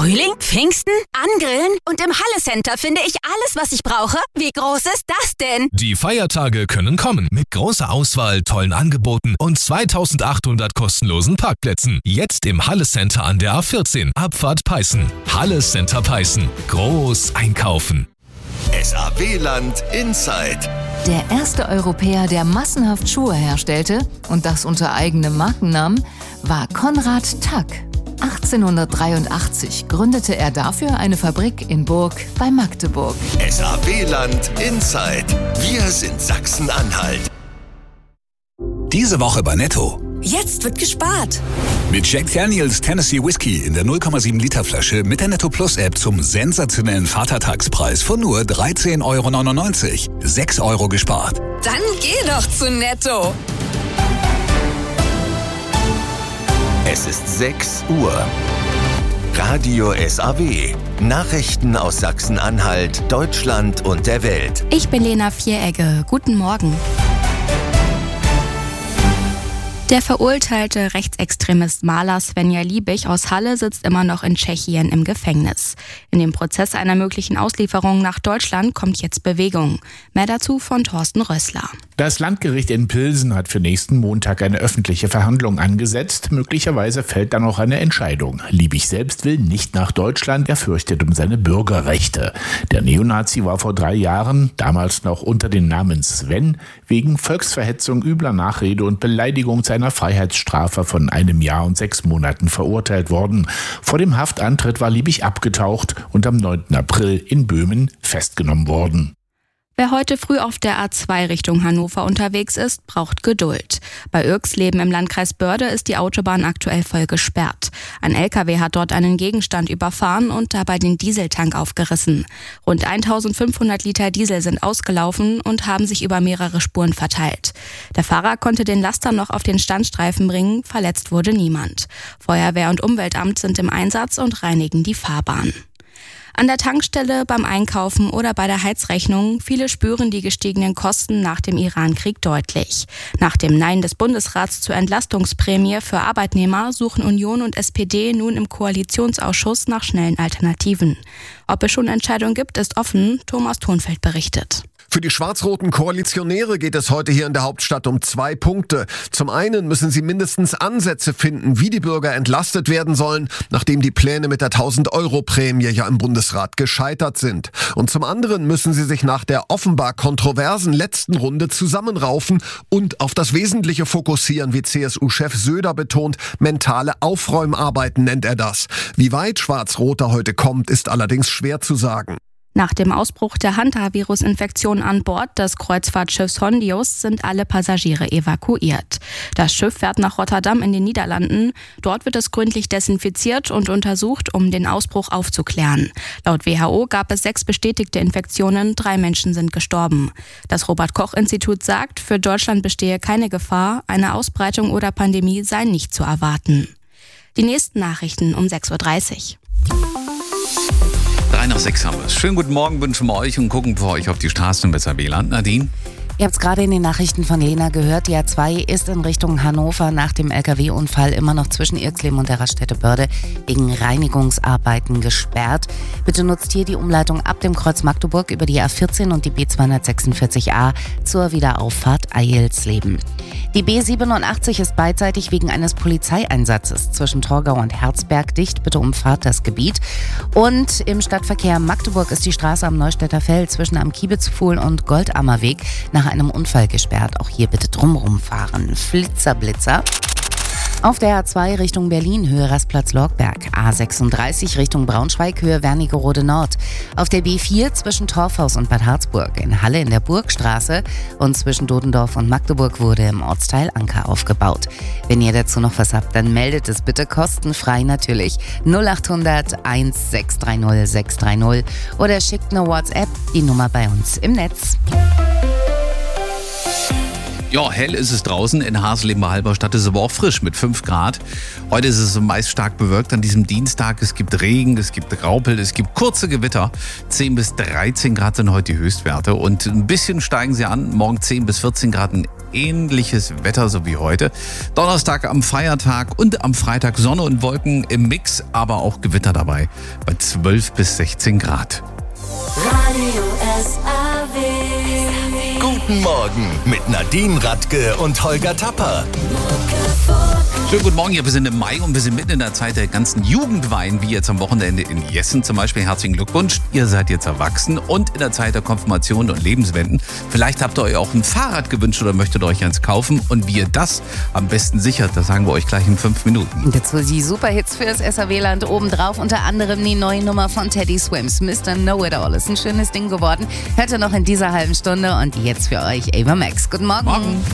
Frühling, Pfingsten, Angrillen und im Halle Center finde ich alles, was ich brauche. Wie groß ist das denn? Die Feiertage können kommen mit großer Auswahl, tollen Angeboten und 2800 kostenlosen Parkplätzen. Jetzt im Halle Center an der A14, Abfahrt Peißen. Halle Center Peißen. Groß einkaufen. SAW-Land Inside. Der erste Europäer, der massenhaft Schuhe herstellte, und das unter eigenem Markennamen, war Konrad Tack. 1883 gründete er dafür eine Fabrik in Burg bei Magdeburg. SAW-Land Inside. Wir sind Sachsen-Anhalt. Diese Woche bei Netto. Jetzt wird gespart. Mit Jack Daniels Tennessee Whiskey in der 0,7 Liter Flasche mit der Netto Plus App zum sensationellen Vatertagspreis von nur 13,99 €. 6 € gespart. Dann geh doch zu Netto. Es ist 6 Uhr. Radio SAW. Nachrichten aus Sachsen-Anhalt, Deutschland und der Welt. Ich bin Lena Vieregge. Guten Morgen. Der verurteilte Rechtsextremist Maler Svenja Liebig aus Halle sitzt immer noch in Tschechien im Gefängnis. In dem Prozess einer möglichen Auslieferung nach Deutschland kommt jetzt Bewegung. Mehr dazu von Thorsten Rössler. Das Landgericht in Pilsen hat für nächsten Montag eine öffentliche Verhandlung angesetzt. Möglicherweise fällt dann auch eine Entscheidung. Liebig selbst will nicht nach Deutschland, er fürchtet um seine Bürgerrechte. Der Neonazi war vor 3 Jahren, damals noch unter dem Namen Sven, wegen Volksverhetzung, übler Nachrede und Beleidigung zu einer Freiheitsstrafe von 1 Jahr und 6 Monaten verurteilt worden. Vor dem Haftantritt war Liebig abgetaucht und am 9. April in Böhmen festgenommen worden. Wer heute früh auf der A2 Richtung Hannover unterwegs ist, braucht Geduld. Bei Irxleben im Landkreis Börde ist die Autobahn aktuell voll gesperrt. Ein LKW hat dort einen Gegenstand überfahren und dabei den Dieseltank aufgerissen. Rund 1500 Liter Diesel sind ausgelaufen und haben sich über mehrere Spuren verteilt. Der Fahrer konnte den Laster noch auf den Standstreifen bringen, verletzt wurde niemand. Feuerwehr und Umweltamt sind im Einsatz und reinigen die Fahrbahn. An der Tankstelle, beim Einkaufen oder bei der Heizrechnung, viele spüren die gestiegenen Kosten nach dem Irankrieg deutlich. Nach dem Nein des Bundesrats zur Entlastungsprämie für Arbeitnehmer suchen Union und SPD nun im Koalitionsausschuss nach schnellen Alternativen. Ob es schon Entscheidungen gibt, ist offen, Thomas Thonfeld berichtet. Für die schwarz-roten Koalitionäre geht es heute hier in der Hauptstadt um 2 Punkte. Zum einen müssen sie mindestens Ansätze finden, wie die Bürger entlastet werden sollen, nachdem die Pläne mit der 1000-Euro-Prämie ja im Bundesrat gescheitert sind. Und zum anderen müssen sie sich nach der offenbar kontroversen letzten Runde zusammenraufen und auf das Wesentliche fokussieren, wie CSU-Chef Söder betont. Mentale Aufräumarbeiten nennt er das. Wie weit Schwarz-Roter heute kommt, ist allerdings schwer zu sagen. Nach dem Ausbruch der Hantavirus-Infektion an Bord des Kreuzfahrtschiffs Hondius sind alle Passagiere evakuiert. Das Schiff fährt nach Rotterdam in den Niederlanden. Dort wird es gründlich desinfiziert und untersucht, um den Ausbruch aufzuklären. Laut WHO gab es 6 bestätigte Infektionen, 3 Menschen sind gestorben. Das Robert-Koch-Institut sagt, für Deutschland bestehe keine Gefahr, eine Ausbreitung oder Pandemie sei nicht zu erwarten. Die nächsten Nachrichten um 6:30 Uhr. 3 nach 6 haben wir es. Schönen guten Morgen wünschen wir euch und gucken für euch auf die Straßen im SAW-Land. Nadine? Ihr habt es gerade in den Nachrichten von Lena gehört. Die A2 ist in Richtung Hannover nach dem LKW-Unfall immer noch zwischen Irxleben und der Raststätte Börde wegen Reinigungsarbeiten gesperrt. Bitte nutzt hier die Umleitung ab dem Kreuz Magdeburg über die A14 und die B246a zur Wiederauffahrt Eilsleben. Die B87 ist beidseitig wegen eines Polizeieinsatzes zwischen Torgau und Herzberg dicht. Bitte umfahrt das Gebiet. Und im Stadtverkehr Magdeburg ist die Straße am Neustädter Feld zwischen am Kiebitzpfuhl und Goldammerweg nach einem Unfall gesperrt. Auch hier bitte drumherum fahren. Blitzer. Auf der A2 Richtung Berlin, Höhe Rastplatz Lorgberg. A36 Richtung Braunschweig, Höhe Wernigerode Nord. Auf der B4 zwischen Torfhaus und Bad Harzburg. In Halle in der Burgstraße und zwischen Dodendorf und Magdeburg wurde im Ortsteil Anker aufgebaut. Wenn ihr dazu noch was habt, dann meldet es bitte kostenfrei natürlich. 0800 1630 630 oder schickt eine WhatsApp, die Nummer bei uns im Netz. Ja, hell ist es draußen. In Hasleben bei Halberstadt ist es aber auch frisch mit 5 Grad. Heute ist es meist stark bewölkt an diesem Dienstag. Es gibt Regen, es gibt Graupel, es gibt kurze Gewitter. 10 bis 13 Grad sind heute die Höchstwerte und ein bisschen steigen sie an. Morgen 10 bis 14 Grad ähnliches Wetter so wie heute. Donnerstag am Feiertag und am Freitag Sonne und Wolken im Mix, aber auch Gewitter dabei bei 12 bis 16 Grad. Radio SAW. Guten Morgen mit Nadine Radke und Holger Tapper. Schönen guten Morgen, wir sind im Mai und wir sind mitten in der Zeit der ganzen Jugendweihen, wie jetzt am Wochenende in Jessen zum Beispiel. Herzlichen Glückwunsch, ihr seid jetzt erwachsen und in der Zeit der Konfirmation und Lebenswenden. Vielleicht habt ihr euch auch ein Fahrrad gewünscht oder möchtet euch eins kaufen und wie ihr das am besten sichert, das sagen wir euch gleich in 5 Minuten. Und dazu die Superhits fürs SAW-Land obendrauf, unter anderem die neue Nummer von Teddy Swims, Mr. Know-It-All. Ist ein schönes Ding geworden. Hört ihr noch in dieser halben Stunde und jetzt für euch Ava Max. Guten Morgen.